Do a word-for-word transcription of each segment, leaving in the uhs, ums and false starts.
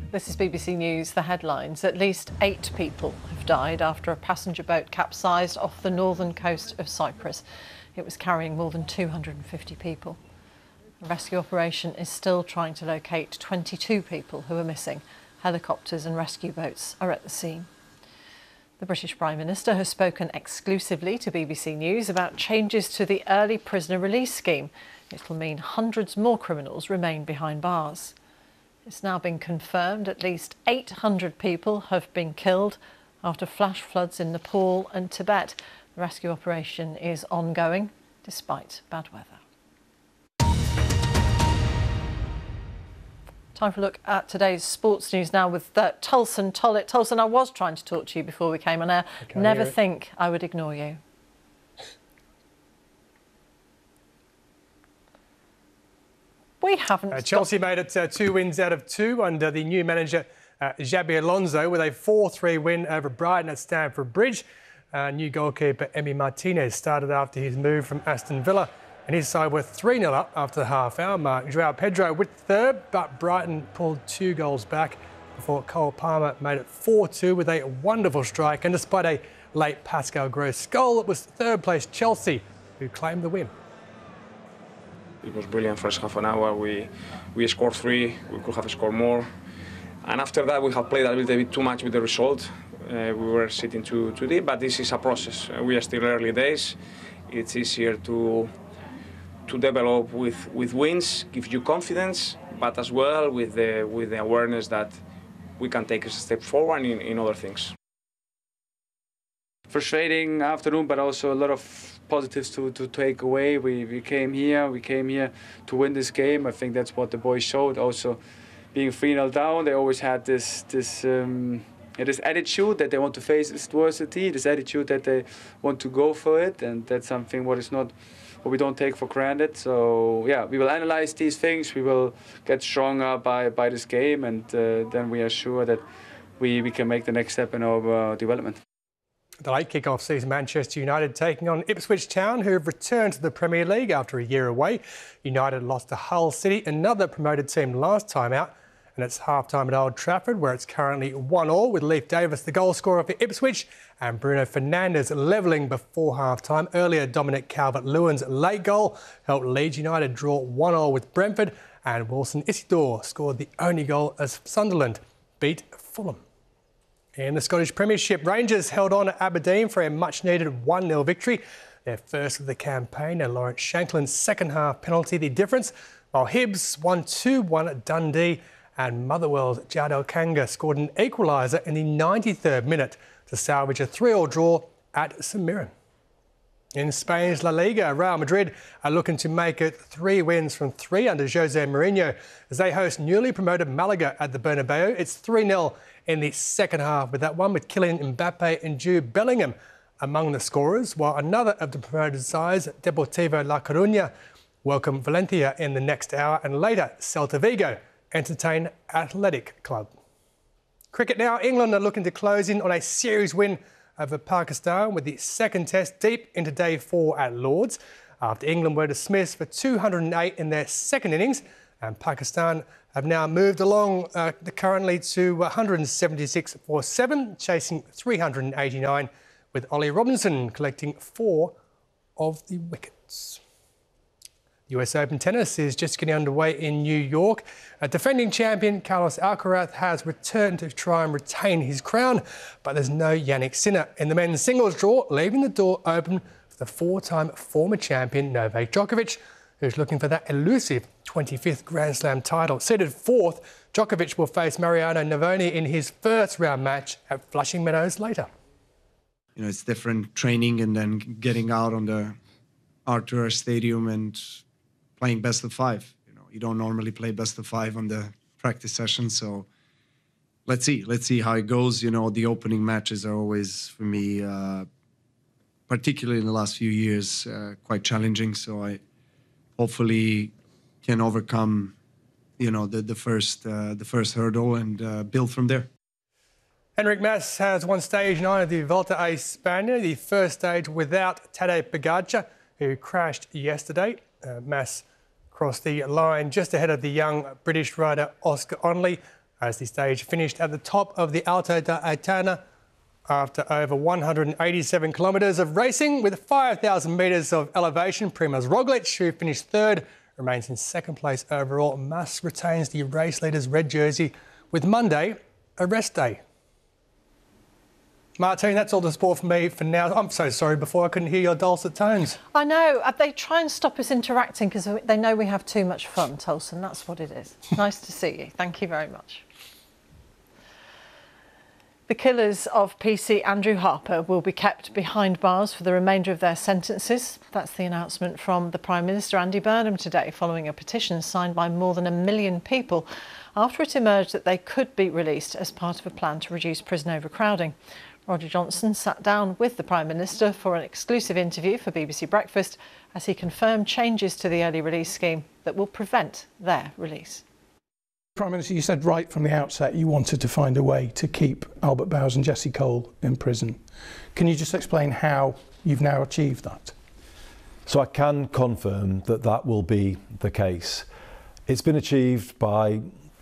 This is B B C News, the headlines. At least eight people have died after a passenger boat capsized off the northern coast of Cyprus. It was carrying more than two hundred fifty people. The rescue operation is still trying to locate twenty-two people who are missing. Helicopters and rescue boats are at the scene. The British Prime Minister has spoken exclusively to B B C News about changes to the early prisoner release scheme. It will mean hundreds more criminals remain behind bars. It's now been confirmed at least eight hundred people have been killed after flash floods in Nepal and Tibet. The rescue operation is ongoing despite bad weather. Time for a look at today's sports news now with uh, Tulson Tollett. Tulson, I was trying to talk to you before we came on air. Never think I would ignore you. We haven't. Uh, Chelsea made it uh, two wins out of two under the new manager uh, Xabi Alonso with a four three win over Brighton at Stamford Bridge. Uh, new goalkeeper Emi Martinez started after his move from Aston Villa, and his side were three nil up after the half-hour mark. João Pedro with third, but Brighton pulled two goals back before Cole Palmer made it four two with a wonderful strike. And despite a late Pascal Gross goal, it was third-place Chelsea who claimed the win. It was brilliant first half an hour. We we scored three. We could have scored more. And after that, we have played a little bit too much with the result. Uh, we were sitting too too deep, but this is a process. Uh, we are still early days. It's easier to to develop with with wins, gives you confidence, but as well with the with the awareness that we can take a step forward in, in other things. Frustrating afternoon, but also a lot of positives to, to take away. We, we came here, we came here to win this game. I think that's what the boys showed. Also, being three nil down, they always had this this um, yeah, this attitude that they want to face adversity, this attitude that they want to go for it, and that's something what is not what we don't take for granted. So yeah, we will analyze these things. We will get stronger by by this game, and uh, then we are sure that we we can make the next step in our uh, development. The late kick-off sees Manchester United taking on Ipswich Town, who have returned to the Premier League after a year away. United lost to Hull City, another promoted team last time out, and it's half-time at Old Trafford, where it's currently one all, with Leif Davis the goal scorer for Ipswich and Bruno Fernandes levelling before half-time. Earlier, Dominic Calvert-Lewin's late goal helped Leeds United draw one all with Brentford, and Wilson Isidore scored the only goal as Sunderland beat Fulham. In the Scottish Premiership, Rangers held on at Aberdeen for a much-needed one nil victory. Their first of the campaign, and Lawrence Shanklin's second-half penalty the difference, while Hibs won two one at Dundee, and Motherwell's Jardel Kanga scored an equaliser in the ninety-third minute to salvage a three all draw at St Mirren. In Spain's La Liga, Real Madrid are looking to make it three wins from three under Jose Mourinho as they host newly promoted Malaga at the Bernabeu. It's three nil in the second half, with that one with Kylian Mbappe and Jude Bellingham among the scorers, while another of the promoted sides, Deportivo La Coruña, welcome Valencia in the next hour, and later Celta Vigo entertain Athletic Club. Cricket now, England are looking to close in on a series win over Pakistan with the second test deep into day four at Lords, after England were dismissed for two hundred eight in their second innings, and Pakistan have now moved along uh, currently to one hundred seventy-six for seven, chasing three hundred eighty-nine, with Ollie Robinson collecting four of the wickets. U S Open tennis is just getting underway in New York. A defending champion Carlos Alcaraz has returned to try and retain his crown, but there's no Jannik Sinner in the men's singles draw, leaving the door open for the four-time former champion Novak Djokovic, who's looking for that elusive twenty-fifth Grand Slam title. Seated fourth, Djokovic will face Mariano Navoni in his first round match at Flushing Meadows later. You know, it's different training and then getting out on the Arthur Stadium and playing best of five. You know, you don't normally play best of five on the practice session, so let's see. Let's see how it goes. You know, the opening matches are always, for me, uh, particularly in the last few years, uh, quite challenging. So I hopefully can overcome, you know, the the first uh, the first hurdle and uh, build from there. Enric Mas has won stage nine of the Volta a España, the first stage without Tadej Pogacar, who crashed yesterday. Uh, Mas crossed the line just ahead of the young British rider Oscar Onley as the stage finished at the top of the Alto da Aitana after over one hundred eighty-seven kilometres of racing with five thousand metres of elevation. Primoz Roglic, who finished third, remains in second place overall. Mas retains the race leader's red jersey with Monday a rest day. Martine, that's all the sport for me for now. I'm so sorry before I couldn't hear your dulcet tones. I know. They try and stop us interacting because they know we have too much fun, Tolson. That's what it is. Nice to see you. Thank you very much. The killers of P C Andrew Harper will be kept behind bars for the remainder of their sentences. That's the announcement from the Prime Minister Andy Burnham today, following a petition signed by more than a million people after it emerged that they could be released as part of a plan to reduce prison overcrowding. Roger Johnson sat down with the Prime Minister for an exclusive interview for B B C Breakfast as he confirmed changes to the early release scheme that will prevent their release. Prime Minister, you said right from the outset you wanted to find a way to keep Albert Bowers and Jesse Cole in prison. Can you just explain how you've now achieved that? So I can confirm that that will be the case. It's been achieved by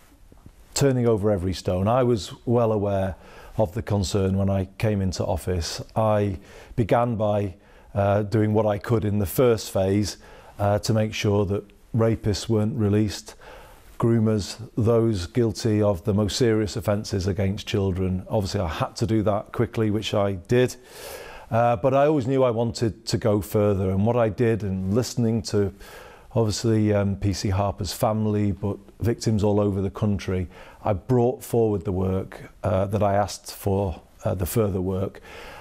turning over every stone. I was well aware of the concern when I came into office. I began by uh, doing what I could in the first phase uh, to make sure that rapists weren't released, groomers, those guilty of the most serious offences against children. Obviously I had to do that quickly, which I did, uh, but I always knew I wanted to go further, and what I did, and listening to obviously um, P C Harper's family, but victims all over the country, I brought forward the work uh, that I asked for, uh, the further work,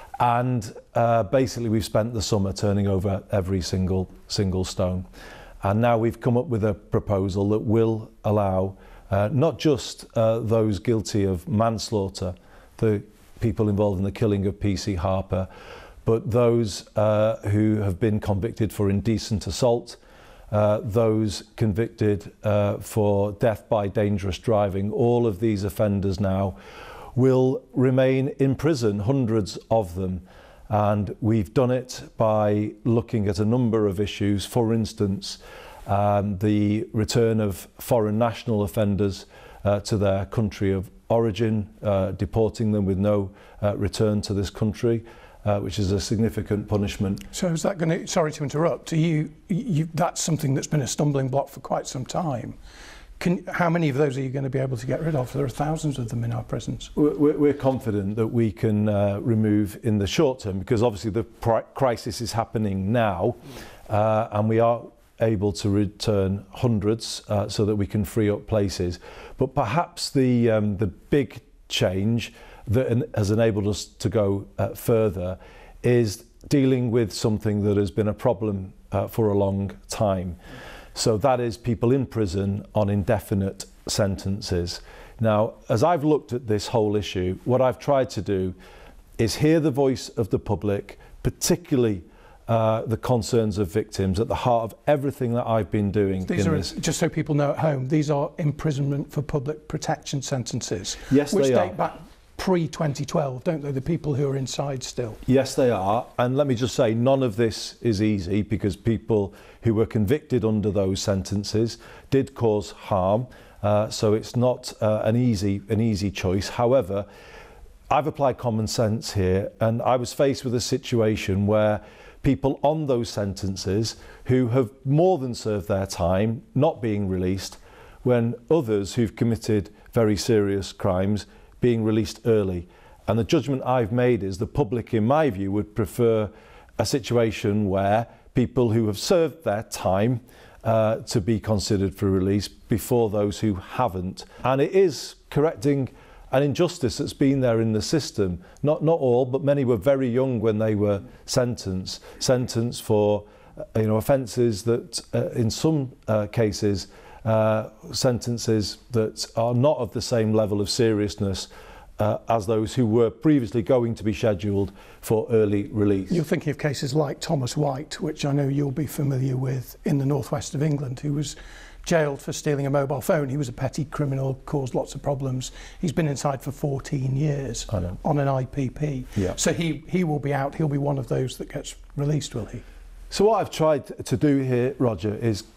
and uh, basically we've spent the summer turning over every single single stone, and now we've come up with a proposal that will allow uh, not just uh, those guilty of manslaughter, the people involved in the killing of P C Harper, but those uh, who have been convicted for indecent assault, Uh, those convicted uh, for death by dangerous driving. All of these offenders now will remain in prison, hundreds of them. And we've done it by looking at a number of issues. For instance, um, the return of foreign national offenders uh, to their country of origin, uh, deporting them with no uh, return to this country. Uh, which is a significant punishment. So is that going to, sorry to interrupt, are you, you, that's something that's been a stumbling block for quite some time. Can, how many of those are you going to be able to get rid of? There are thousands of them in our prisons. We're, we're confident that we can uh, remove in the short term, because obviously the crisis is happening now, uh, and we are able to return hundreds uh, so that we can free up places. But perhaps the, um, the big change that has enabled us to go uh, further is dealing with something that has been a problem uh, for a long time. So that is people in prison on indefinite sentences. Now, as I've looked at this whole issue, what I've tried to do is hear the voice of the public, particularly uh, the concerns of victims, at the heart of everything that I've been doing. These in are, this. just so people know at home, these are imprisonment for public protection sentences. Yes, which they date are. back pre twenty twelve, don't they, the people who are inside still? Yes, they are. And let me just say, none of this is easy, because people who were convicted under those sentences did cause harm. Uh, so it's not uh, an easy, an easy choice. However, I've applied common sense here, and I was faced with a situation where people on those sentences who have more than served their time not being released, when others who've committed very serious crimes being released early. And the judgment I've made is the public, in my view, would prefer a situation where people who have served their time uh, to be considered for release before those who haven't. And it is correcting an injustice that's been there in the system. Not, not all, but many were very young when they were sentenced, sentenced for uh, you know, offences that uh, in some uh, cases Uh, sentences that are not of the same level of seriousness uh, as those who were previously going to be scheduled for early release. You're thinking of cases like Thomas White, which I know you'll be familiar with, in the northwest of England, who was jailed for stealing a mobile phone. He was a petty criminal, caused lots of problems. He's been inside for fourteen years on an I P P. Yeah. So he, he will be out, he'll be one of those that gets released, will he? So what I've tried to do here, Roger, is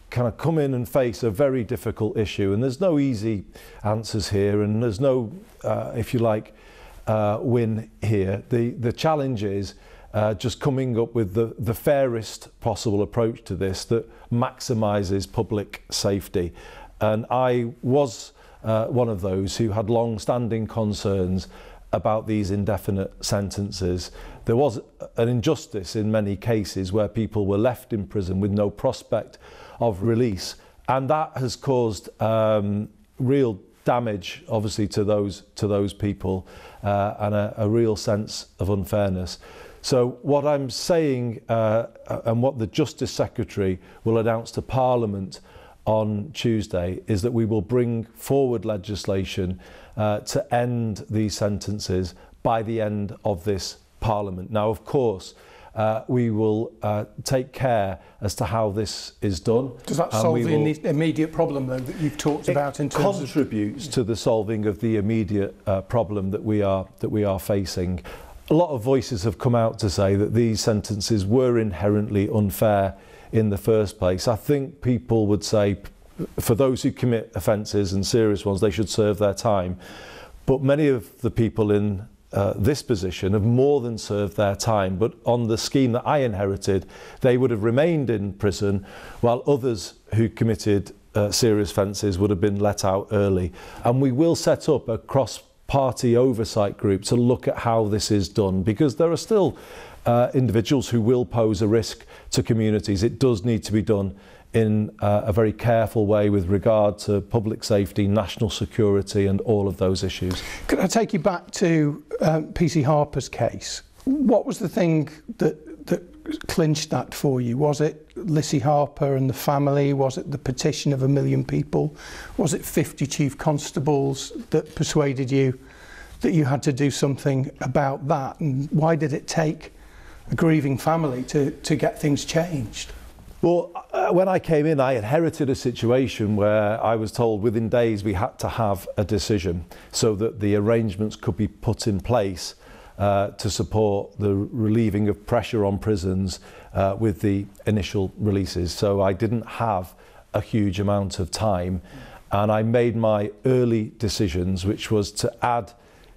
kind of come in and face a very difficult issue, and there's no easy answers here, and there's no, uh, if you like, uh, win here. The the challenge is uh, just coming up with the the fairest possible approach to this that maximises public safety. And I was uh, one of those who had long-standing concerns about these indefinite sentences. There was an injustice in many cases where people were left in prison with no prospect of release, and that has caused um, real damage, obviously, to those to those people, uh, and a, a real sense of unfairness. So what I'm saying, uh, and what the Justice Secretary will announce to Parliament on Tuesday, is that we will bring forward legislation uh, to end these sentences by the end of this Parliament. Now, of course, uh, we will uh, take care as to how this is done. Does that solve the will, immediate problem, though, that you've talked about in terms of... It contributes to the solving of the immediate uh, problem that we are that we are facing. A lot of voices have come out to say that these sentences were inherently unfair in the first place. I think people would say, for those who commit offences and serious ones, they should serve their time. But many of the people in uh, this position have more than served their time. But on the scheme that I inherited, they would have remained in prison, while others who committed uh, serious offences would have been let out early. And we will set up a cross-party oversight group to look at how this is done, because there are still uh, individuals who will pose a risk to communities. It does need to be done in uh, a very careful way with regard to public safety, national security and all of those issues. Could I take you back to um, P C Harper's case? What was the thing that, that clinched that for you? Was it Lissy Harper and the family? Was it the petition of a million people? Was it fifty chief constables that persuaded you that you had to do something about that? And why did it take a grieving family to, to get things changed? Well, uh, when I came in, I inherited a situation where I was told within days we had to have a decision so that the arrangements could be put in place uh, to support the relieving of pressure on prisons uh, with the initial releases. So I didn't have a huge amount of time, and I made my early decisions, which was to add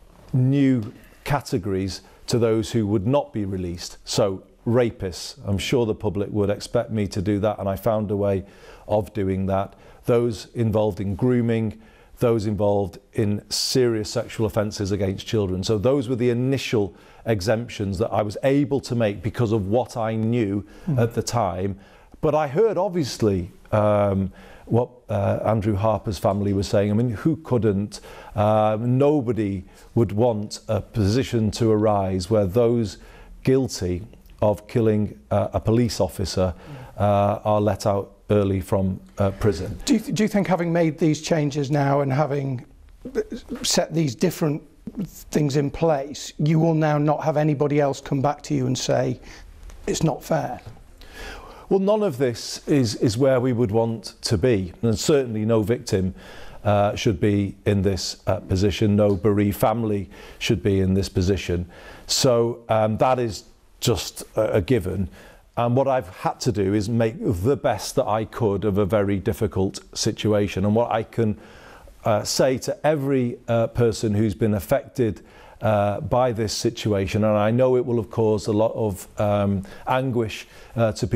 new categories to those who would not be released. So rapists, I'm sure the public would expect me to do that, and I found a way of doing that. Those involved in grooming, those involved in serious sexual offences against children. So those were the initial exemptions that I was able to make because of what I knew mm. at the time. But I heard, obviously, um, what uh, Andrew Harper's family was saying. I mean, who couldn't? Uh, nobody would want a position to arise where those guilty of killing uh, a police officer uh, are let out early from uh, prison. Do you, th do you think, having made these changes now and having set these different things in place, you will now not have anybody else come back to you and say it's not fair? Well, none of this is, is where we would want to be, and certainly no victim uh, should be in this uh, position, no bereaved family should be in this position. So um, that is just a, a given. And what I've had to do is make the best that I could of a very difficult situation. And what I can uh, say to every uh, person who's been affected uh, by this situation, and I know it will have caused a lot of um, anguish uh, to people,